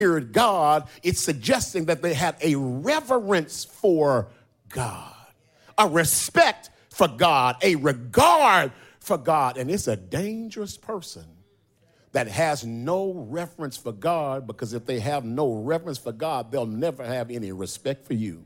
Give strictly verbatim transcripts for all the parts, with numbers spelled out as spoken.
feared God, it's suggesting that they had a reverence for God, a respect for God, a regard for God. And it's a dangerous person that has no reverence for God, because if they have no reverence for God, they'll never have any respect for you.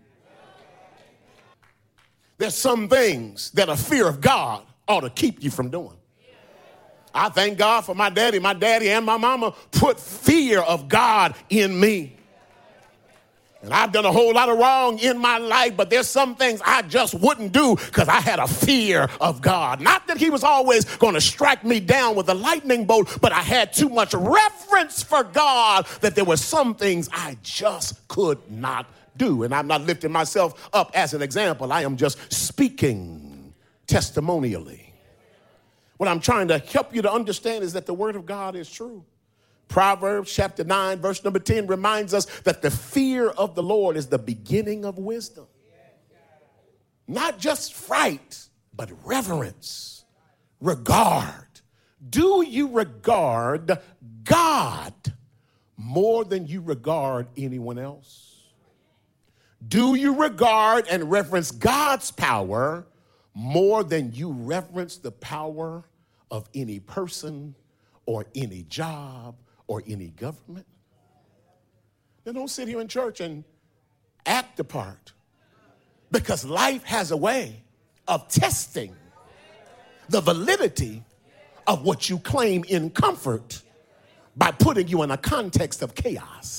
There's some things that a fear of God ought to keep you from doing. I thank God for my daddy. My daddy and my mama put fear of God in me. And I've done a whole lot of wrong in my life, but there's some things I just wouldn't do because I had a fear of God. Not that he was always going to strike me down with a lightning bolt, but I had too much reverence for God that there were some things I just could not do. And I'm not lifting myself up as an example. I am just speaking testimonially. What I'm trying to help you to understand is that the word of God is true. Proverbs chapter nine, verse number ten reminds us that the fear of the Lord is the beginning of wisdom. Not just fright, but reverence, regard. Do you regard God more than you regard anyone else? Do you regard and reverence God's power more than you reverence the power of any person or any job or any government? Then don't sit here in church and act the part, because life has a way of testing the validity of what you claim in comfort by putting you in a context of chaos.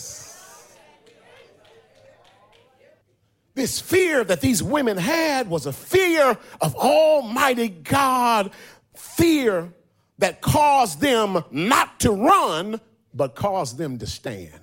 This fear that these women had was a fear of Almighty God, fear that caused them not to run, but caused them to stand.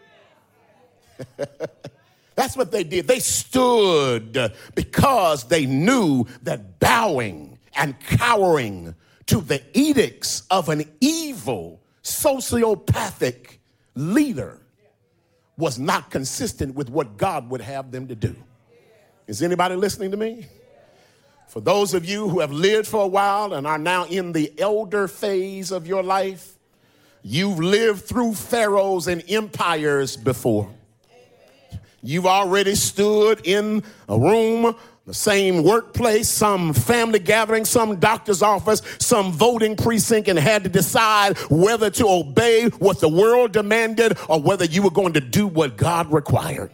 That's what they did. They stood because they knew that bowing and cowering to the edicts of an evil, sociopathic leader was not consistent with what God would have them to do. Is anybody listening to me? For those of you who have lived for a while and are now in the elder phase of your life, you've lived through pharaohs and empires before. You've already stood in a room, the same workplace, some family gathering, some doctor's office, some voting precinct, and had to decide whether to obey what the world demanded or whether you were going to do what God required.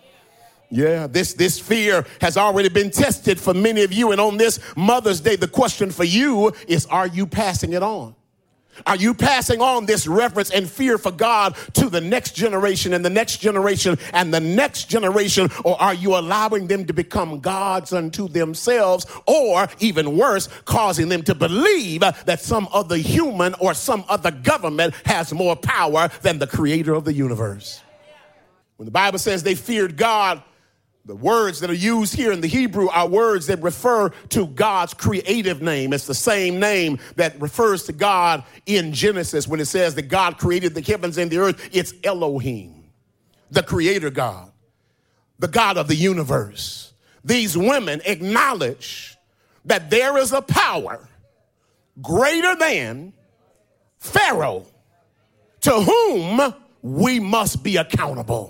Yeah, this, this fear has already been tested for many of you. And on this Mother's Day, the question for you is, are you passing it on? Are you passing on this reverence and fear for God to the next generation and the next generation and the next generation? Or are you allowing them to become gods unto themselves, or even worse, causing them to believe that some other human or some other government has more power than the creator of the universe? When the Bible says they feared God, the words that are used here in the Hebrew are words that refer to God's creative name. It's the same name that refers to God in Genesis when it says that God created the heavens and the earth. It's Elohim, the creator God, the God of the universe. These women acknowledge that there is a power greater than Pharaoh, to whom we must be accountable.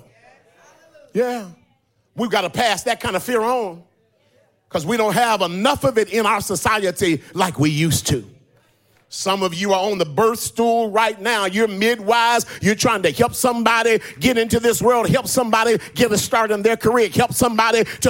Yeah. We've got to pass that kind of fear on, because we don't have enough of it in our society like we used to. Some of you are on the birth stool right now. You're midwives. You're trying to help somebody get into this world, help somebody get a start in their career, help somebody to